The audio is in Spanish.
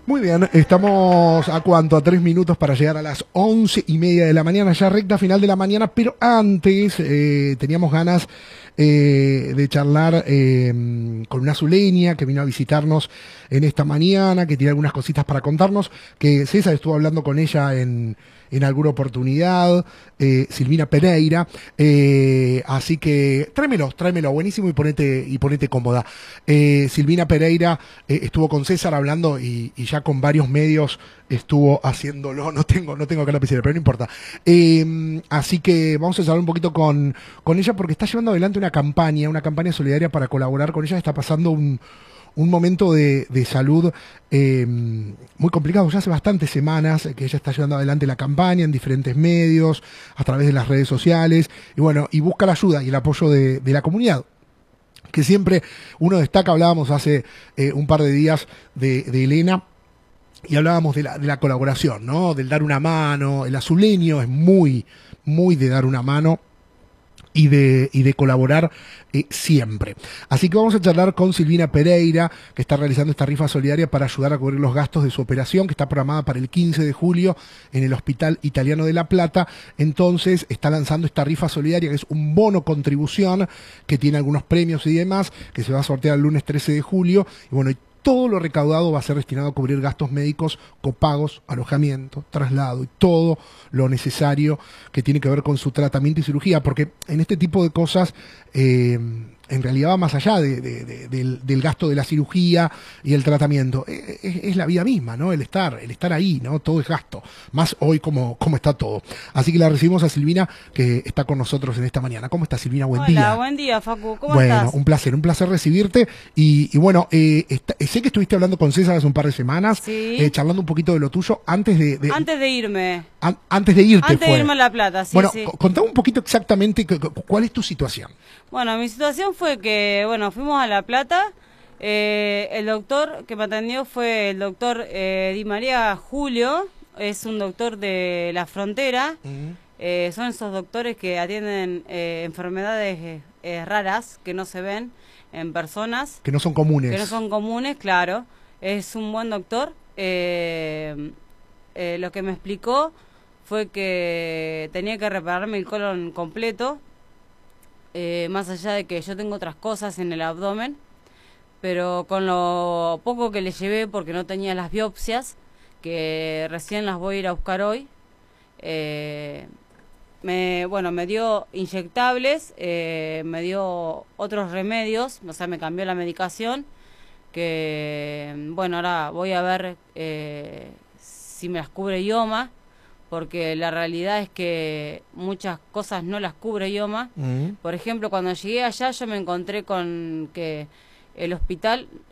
Muy bien, estamos a cuánto, a 3 minutos para llegar a las 11:30 de la mañana, ya recta final de la mañana, pero antes teníamos ganas de charlar con una azuleña que vino a visitarnos en esta mañana, que tiene algunas cositas para contarnos, que César estuvo hablando con ella en alguna oportunidad, Silvina Pereira, así que tráemelo, buenísimo, y ponete cómoda. Silvina Pereira estuvo con César hablando y ya con varios medios estuvo haciéndolo, no tengo acá la lapicera, pero no importa. Así que vamos a hablar un poquito con ella porque está llevando adelante una campaña solidaria para colaborar con ella. Está pasando un momento de salud muy complicado, ya hace bastantes semanas que ella está llevando adelante la campaña en diferentes medios, a través de las redes sociales, y bueno, y busca la ayuda y el apoyo de la comunidad, que siempre uno destaca. Hablábamos hace un par de días de Elena, y hablábamos de la colaboración, ¿no? Del dar una mano. El azuleño es muy de dar una mano y de colaborar siempre. Así que vamos a charlar con Silvina Pereira, que está realizando esta rifa solidaria para ayudar a cubrir los gastos de su operación, que está programada para el 15 de julio en el Hospital Italiano de La Plata. Entonces está lanzando esta rifa solidaria, que es un bono contribución, que tiene algunos premios y demás, que se va a sortear el lunes 13 de julio. Y bueno, todo lo recaudado va a ser destinado a cubrir gastos médicos, copagos, alojamiento, traslado y todo lo necesario que tiene que ver con su tratamiento y cirugía, porque en este tipo de cosas en realidad va más allá del gasto de la cirugía y el tratamiento. Es la vida misma, ¿no? El estar ahí, ¿no? Todo es gasto, más hoy como está todo. Así que la recibimos a Silvina, que está con nosotros en esta mañana. ¿Cómo estás, Silvina? Buen día. Hola, buen día, Facu. ¿Cómo estás? Bueno, un placer recibirte. Y bueno, sé que estuviste hablando con César hace un par de semanas, sí, charlando un poquito de lo tuyo antes de irme. Antes de irte. Antes de irme a La Plata, sí. Bueno, sí. Contame un poquito exactamente cuál es tu situación. Bueno, mi situación fue que, bueno, fuimos a La Plata. El doctor que me atendió fue el doctor Di María Julio. Es un doctor de La Frontera. Son esos doctores que atienden enfermedades raras que no se ven en personas. Que no son comunes. Que no son comunes, claro. Es un buen doctor. Lo que me explicó fue que tenía que repararme el colon completo, más allá de que yo tengo otras cosas en el abdomen, pero con lo poco que le llevé, porque no tenía las biopsias, que recién las voy a ir a buscar hoy, me dio inyectables, me dio otros remedios, o sea, me cambió la medicación, que, bueno, ahora voy a ver si me las cubre IOMA, porque la realidad es que muchas cosas no las cubre IOMA. Por ejemplo, cuando llegué allá yo me encontré con que el hospital